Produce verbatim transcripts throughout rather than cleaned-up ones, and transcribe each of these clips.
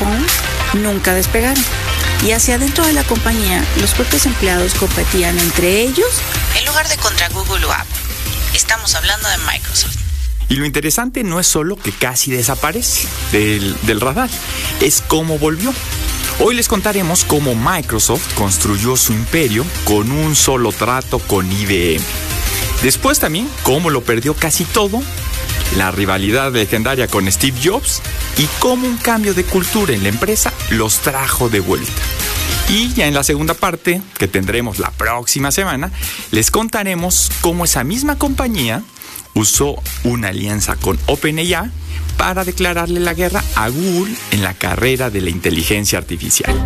iPhone nunca despegaron. Y hacia adentro de la compañía, los propios empleados competían entre ellos en lugar de contra Google o Apple. Estamos hablando de Microsoft. Y lo interesante no es solo que casi desaparece del, del radar, es cómo volvió. Hoy les contaremos cómo Microsoft construyó su imperio con un solo trato con I B M. Después también cómo lo perdió casi todo, la rivalidad legendaria con Steve Jobs y cómo un cambio de cultura en la empresa los trajo de vuelta. Y ya en la segunda parte, que tendremos la próxima semana, les contaremos cómo esa misma compañía usó una alianza con OpenAI para declararle la guerra a Google en la carrera de la inteligencia artificial.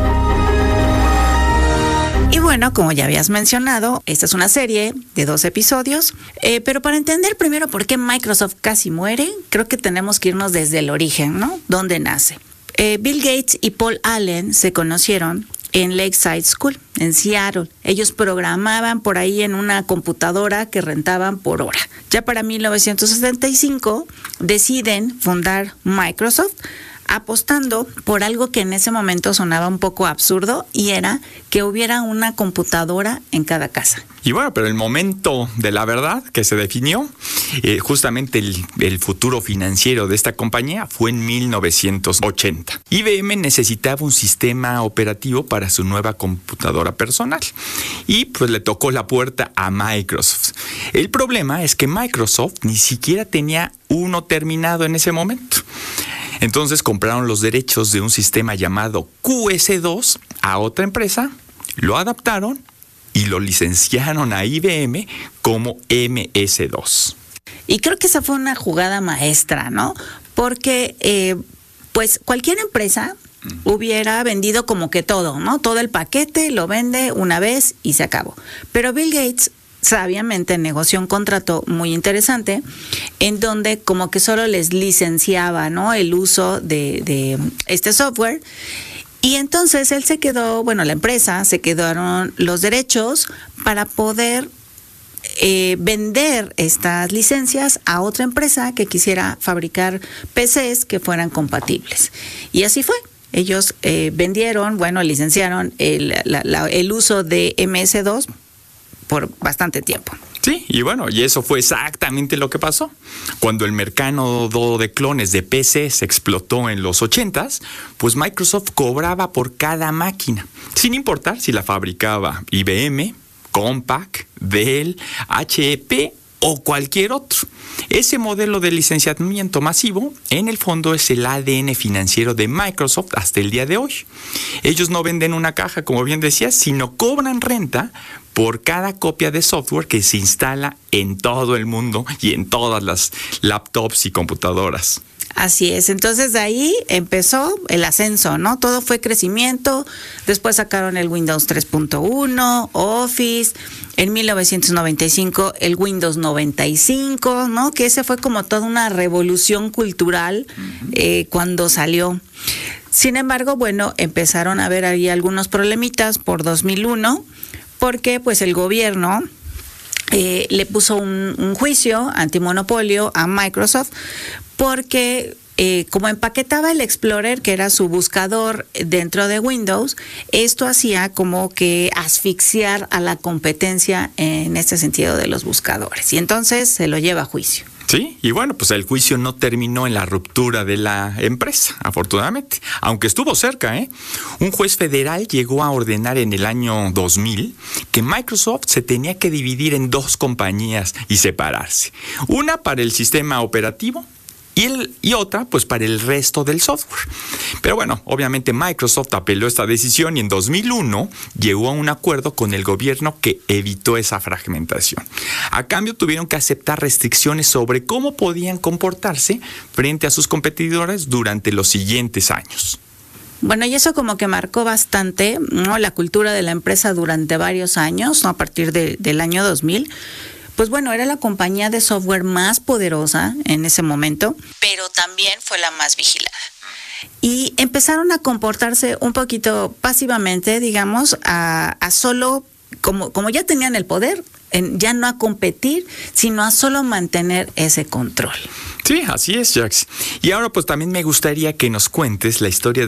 Y bueno, como ya habías mencionado, esta es una serie de dos episodios, eh, pero para entender primero por qué Microsoft casi muere, creo que tenemos que irnos desde el origen, ¿no? ¿Dónde nace? Eh, Bill Gates y Paul Allen se conocieron en Lakeside School, en Seattle. Ellos programaban por ahí en una computadora que rentaban por hora. Ya para mil novecientos setenta y cinco deciden fundar Microsoft, apostando por algo que en ese momento sonaba un poco absurdo, y era que hubiera una computadora en cada casa. Y bueno, pero el momento de la verdad que se definió, eh, justamente el, el futuro financiero de esta compañía fue en mil novecientos ochenta. I B M necesitaba un sistema operativo para su nueva computadora personal y pues le tocó la puerta a Microsoft. El problema es que Microsoft ni siquiera tenía uno terminado en ese momento. Entonces compraron los derechos de un sistema llamado Q S dos a otra empresa, lo adaptaron y lo licenciaron a I B M como M S dos. Y creo que esa fue una jugada maestra, ¿no? Porque eh, pues cualquier empresa hubiera vendido como que todo, ¿no? Todo el paquete lo vende una vez y se acabó. Pero Bill Gates sabiamente negoció un contrato muy interesante en donde como que solo les licenciaba, ¿no?, el uso de, de este software. Y entonces él se quedó, bueno, la empresa se quedaron los derechos para poder eh, vender estas licencias a otra empresa que quisiera fabricar P Cs que fueran compatibles. Y así fue. Ellos eh, vendieron, bueno, licenciaron el, la, la, el uso de M S dos por bastante tiempo. Sí, y bueno, y eso fue exactamente lo que pasó. Cuando el mercado de clones de P Cs explotó en los ochentas, pues Microsoft cobraba por cada máquina, sin importar si la fabricaba I B M, Compaq, Dell, H P o cualquier otro. Ese modelo de licenciamiento masivo, en el fondo, es el A D N financiero de Microsoft hasta el día de hoy. Ellos no venden una caja, como bien decías, sino cobran renta por cada copia de software que se instala en todo el mundo y en todas las laptops y computadoras. Así es, entonces de ahí empezó el ascenso, ¿no? Todo fue crecimiento, después sacaron el Windows tres punto uno, Office, en mil novecientos noventa y cinco el Windows noventa y cinco, ¿no? Que ese fue como toda una revolución cultural eh, cuando salió. Sin embargo, bueno, empezaron a haber ahí algunos problemitas por dos mil uno, porque pues el gobierno eh, le puso un, un juicio antimonopolio a Microsoft, porque eh, como empaquetaba el Explorer, que era su buscador dentro de Windows, esto hacía como que asfixiar a la competencia en este sentido de los buscadores. Y entonces se lo lleva a juicio. Sí, y bueno, pues el juicio no terminó en la ruptura de la empresa, afortunadamente, aunque estuvo cerca, ¿eh? Un juez federal llegó a ordenar en el año dos mil que Microsoft se tenía que dividir en dos compañías y separarse. Una para el sistema operativo y, el, y otra pues para el resto del software. Pero bueno, obviamente Microsoft apeló esta decisión y en dos mil uno llegó a un acuerdo con el gobierno que evitó esa fragmentación. A cambio tuvieron que aceptar restricciones sobre cómo podían comportarse frente a sus competidores durante los siguientes años. Bueno, y eso como que marcó bastante, ¿no?, la cultura de la empresa durante varios años, ¿no?, a partir de, del año dos mil. Pues bueno, era la compañía de software más poderosa en ese momento, pero también fue la más vigilada. Y empezaron a comportarse un poquito pasivamente, digamos, a, a solo, como, como ya tenían el poder, en, ya no a competir, sino a solo mantener ese control. Sí, así es, Jax. Y ahora pues también me gustaría que nos cuentes la historia de